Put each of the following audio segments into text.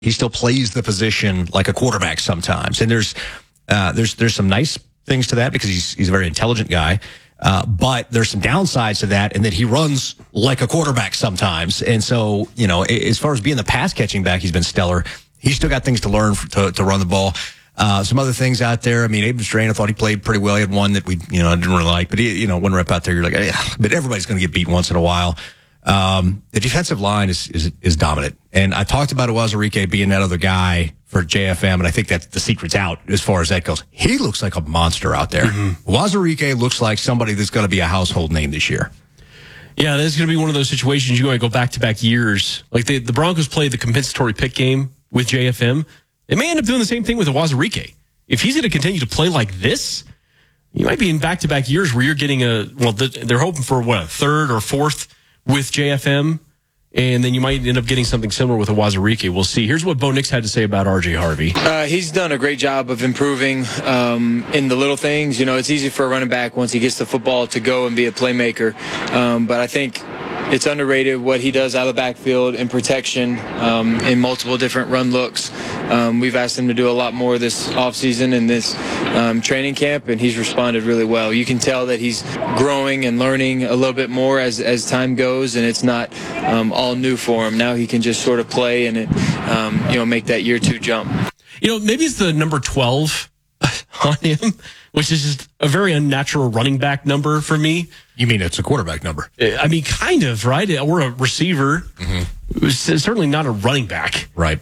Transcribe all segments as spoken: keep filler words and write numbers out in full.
He still plays the position like a quarterback sometimes. And there's uh, there's there's some nice things to that because he's he's a very intelligent guy. Uh, but there's some downsides to that, and that he runs like a quarterback sometimes. And so, you know, as far as being the pass catching back, he's been stellar. He's still got things to learn for, to, to run the ball. Uh, some other things out there. I mean, Aben Strain, I thought he played pretty well. He had one that we, you know, didn't really like, but he, you know, one rep out there, you're like, eh, but everybody's going to get beat once in a while. Um, the defensive line is, is, is dominant. And I talked about Uwazurike being that other guy for J F M, and I think that the secret's out as far as that goes. He looks like a monster out there. Mm-hmm. Uwazurike looks like somebody that's going to be a household name this year. Yeah, this is going to be one of those situations you want to go back-to-back years. Like the, the Broncos played the compensatory pick game with J F M. They may end up doing the same thing with Uwazurike. If he's going to continue to play like this, you might be in back-to-back years where you're getting a, well, they're hoping for, what, a third or fourth with J F M, and then you might end up getting something similar with Uwazurike. We'll see. Here's what Bo Nix had to say about R J Harvey. Uh, he's done a great job of improving um, in the little things. You know, it's easy for a running back once he gets the football to go and be a playmaker. Um, but I think it's underrated what he does out of the backfield in protection um, in multiple different run looks. Um, we've asked him to do a lot more this offseason and this um, training camp, and he's responded really well. You can tell that he's growing and learning a little bit more as, as time goes, and it's not um, all new for him. Now he can just sort of play and, it, um, you know, make that year two jump. You know, maybe it's the number twelve on him, which is just a very unnatural running back number for me. You mean it's a quarterback number? I mean, kind of, right? Or a receiver. Mm-hmm. It was certainly not a running back. Right.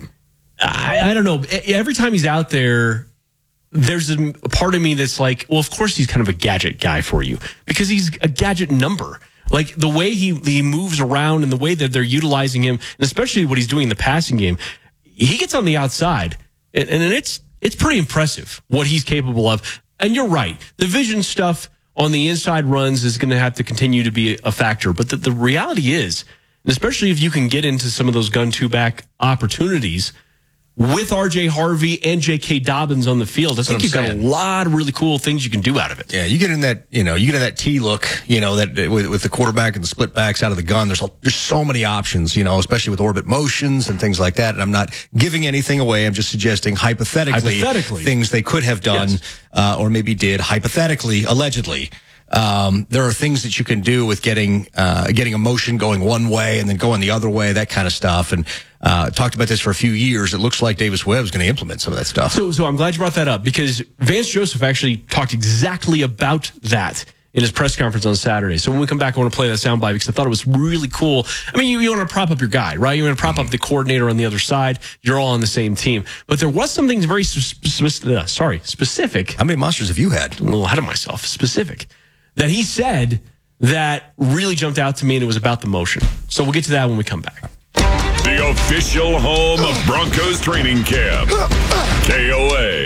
I, I don't know. Every time he's out there, there's a part of me that's like, well, of course he's kind of a gadget guy for you because he's a gadget number. Like the way he, he moves around and the way that they're utilizing him, and especially what he's doing in the passing game, he gets on the outside, and, and it's it's pretty impressive what he's capable of. And you're right. The vision stuff on the inside runs is going to have to continue to be a factor. But the, the reality is, and especially if you can get into some of those gun two-back opportunities with R J Harvey and J K. Dobbins on the field, I think you've got a lot of really cool things you can do out of it. Yeah, you get in that, you know, you get in that T look, you know, that with, with the quarterback and the split backs out of the gun. There's there's so many options, you know, especially with orbit motions and things like that. And I'm not giving anything away. I'm just suggesting hypothetically, hypothetically. things they could have done, yes. uh, or maybe did hypothetically, allegedly. Um, there are things that you can do with getting, uh, getting a motion going one way and then going the other way, that kind of stuff. And, uh, talked about this for a few years. It looks like Davis Webb is going to implement some of that stuff. So, so I'm glad you brought that up because Vance Joseph actually talked exactly about that in his press conference on Saturday. So when we come back, I want to play that soundbite because I thought it was really cool. I mean, you, you want to prop up your guy, right? You want to prop up the coordinator on the other side. You're all on the same team. But there was something very, sp- sp- uh, sorry, specific. How many monsters have you had? I'm a little ahead of myself. Specific. That he said that really jumped out to me, and it was about the motion. So we'll get to that when we come back. The official home of Broncos training camp. K O A.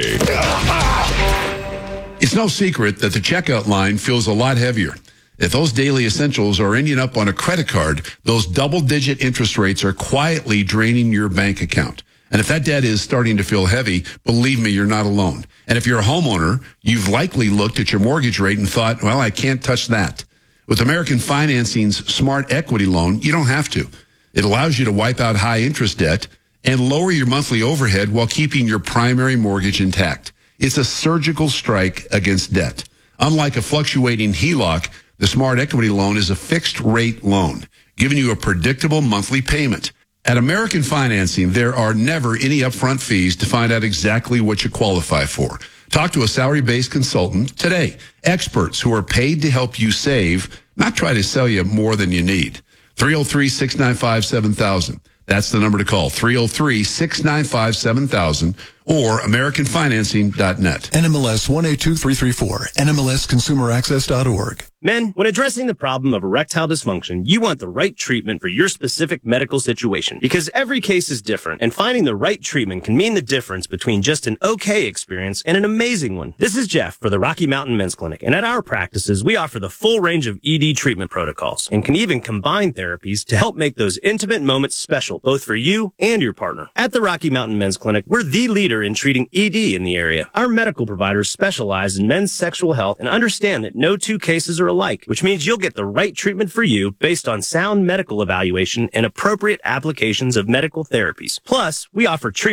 It's no secret that the checkout line feels a lot heavier. If those daily essentials are ending up on a credit card, those double-digit interest rates are quietly draining your bank account. And if that debt is starting to feel heavy, believe me, you're not alone. And if you're a homeowner, you've likely looked at your mortgage rate and thought, well, I can't touch that. With American Financing's Smart Equity Loan, you don't have to. It allows you to wipe out high interest debt and lower your monthly overhead while keeping your primary mortgage intact. It's a surgical strike against debt. Unlike a fluctuating H E L O C, the Smart Equity Loan is a fixed rate loan, giving you a predictable monthly payment. At American Financing, there are never any upfront fees to find out exactly what you qualify for. Talk to a salary-based consultant today. Experts who are paid to help you save, not try to sell you more than you need. three oh three, six nine five, seven thousand. That's the number to call, three oh three, six nine five, seven thousand or american financing dot net. N M L S one eight two three three four, N M L S consumer access dot org. Men, when addressing the problem of erectile dysfunction, you want the right treatment for your specific medical situation because every case is different, and finding the right treatment can mean the difference between just an okay experience and an amazing one. This is Jeff for the Rocky Mountain Men's Clinic, and at our practices, we offer the full range of E D treatment protocols and can even combine therapies to help make those intimate moments special, both for you and your partner. At the Rocky Mountain Men's Clinic, we're the leader leader in treating E D in the area. Our medical providers specialize in men's sexual health and understand that no two cases are alike, which means you'll get the right treatment for you based on sound medical evaluation and appropriate applications of medical therapies. Plus, we offer treatment